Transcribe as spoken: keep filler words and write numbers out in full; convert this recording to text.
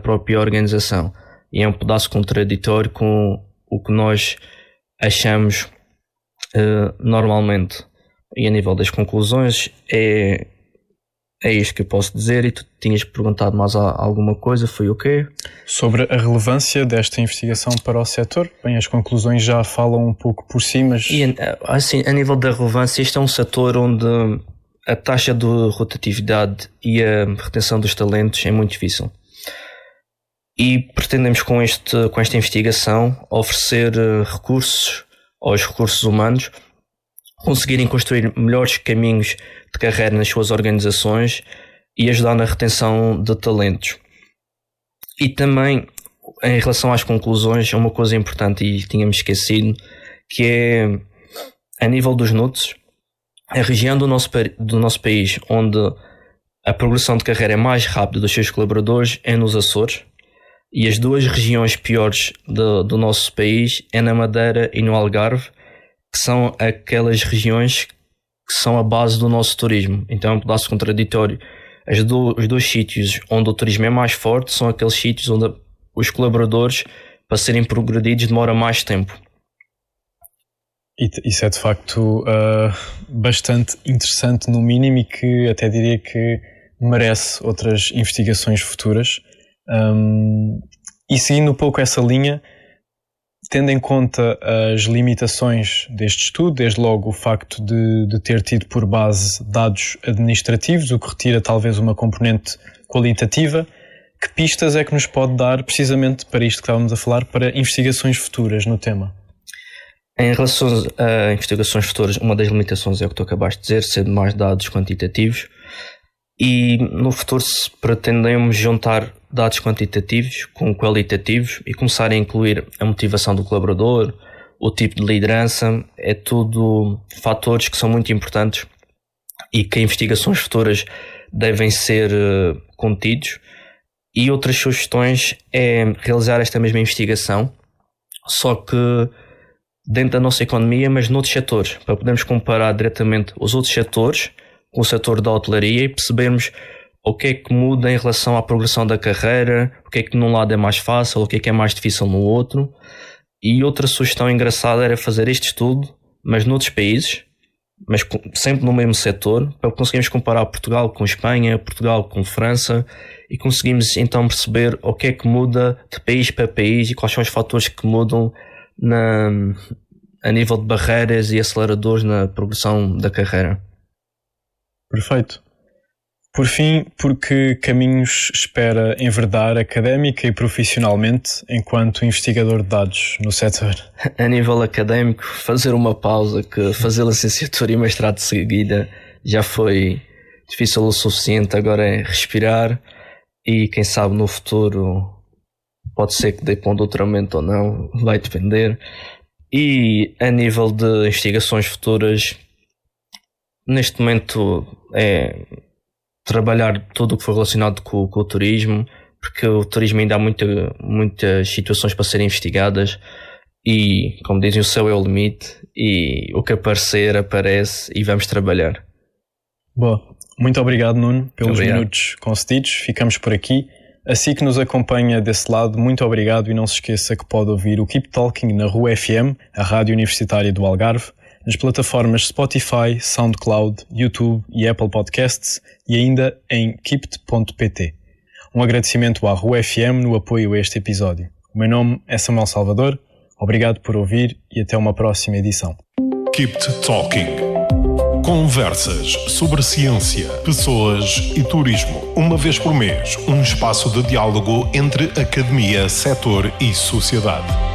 própria organização. E é um pedaço contraditório com o que nós achamos uh, normalmente. E a nível das conclusões é, é isto que eu posso dizer. E tu tinhas perguntado mais alguma coisa, foi o quê? Sobre a relevância desta investigação para o setor. Bem, as conclusões já falam um pouco por si, mas... E, assim, a nível da relevância, este é um setor onde a taxa de rotatividade e a retenção dos talentos é muito difícil. E pretendemos com, este, com esta investigação oferecer recursos aos recursos humanos, conseguirem construir melhores caminhos de carreira nas suas organizações e ajudar na retenção de talentos. E também, em relação às conclusões, é uma coisa importante e tínhamos esquecido, que é, a nível dos N U Ts, a região do nosso, do nosso país onde a progressão de carreira é mais rápida dos seus colaboradores é nos Açores, e as duas regiões piores do, do nosso país é na Madeira e no Algarve, que são aquelas regiões que são a base do nosso turismo. Então é um pedaço contraditório. As do, os dois sítios onde o turismo é mais forte são aqueles sítios onde os colaboradores, para serem progredidos, demora mais tempo. Isso é de facto uh, bastante interessante, no mínimo, e que até diria que merece outras investigações futuras. Um, e seguindo um pouco essa linha, tendo em conta as limitações deste estudo, desde logo o facto de, de ter tido por base dados administrativos, o que retira talvez uma componente qualitativa, que pistas é que nos pode dar precisamente para isto que estávamos a falar, para investigações futuras no tema? Em relação a investigações futuras, uma das limitações é o que tu acabaste de dizer, ser mais dados quantitativos, e no futuro se pretendemos juntar dados quantitativos com qualitativos e começar a incluir a motivação do colaborador, o tipo de liderança, é tudo fatores que são muito importantes e que investigações futuras devem ser uh, contidos. E outras sugestões é realizar esta mesma investigação, só que dentro da nossa economia, mas noutros setores, para podermos comparar diretamente os outros setores com o setor da hotelaria e percebermos o que é que muda em relação à progressão da carreira, o que é que num lado é mais fácil, o que é que é mais difícil no outro. E outra sugestão engraçada era fazer este estudo, mas noutros países, mas sempre no mesmo setor, para conseguirmos comparar Portugal com Espanha, Portugal com França, e conseguimos então perceber o que é que muda de país para país e quais são os fatores que mudam na, a nível de barreiras e aceleradores na progressão da carreira. Perfeito. Por fim, por que caminhos espera enverdar académica e profissionalmente enquanto investigador de dados no setor? A nível académico, fazer uma pausa, que fazer licenciatura e mestrado de seguida já foi difícil o suficiente, agora é respirar e quem sabe no futuro pode ser que dê para um doutoramento ou não, vai depender. E a nível de investigações futuras, neste momento é trabalhar tudo o que foi relacionado com, com o turismo, porque o turismo ainda há muita, muitas situações para serem investigadas e, como dizem, o céu é o limite e o que aparecer, aparece e vamos trabalhar. Boa. Muito obrigado, Nuno, pelos obrigado. minutos concedidos. Ficamos por aqui. Assim que nos acompanha desse lado, muito obrigado e não se esqueça que pode ouvir o Keep Talking na Rua F M, a Rádio Universitária do Algarve, nas plataformas Spotify, SoundCloud, YouTube e Apple Podcasts e ainda em keept ponto p t. Um agradecimento à Rua F M no apoio a este episódio. O meu nome é Samuel Salvador, obrigado por ouvir e até uma próxima edição. Keep Talking. Conversas sobre ciência, pessoas e turismo. Uma vez por mês, um espaço de diálogo entre academia, setor e sociedade.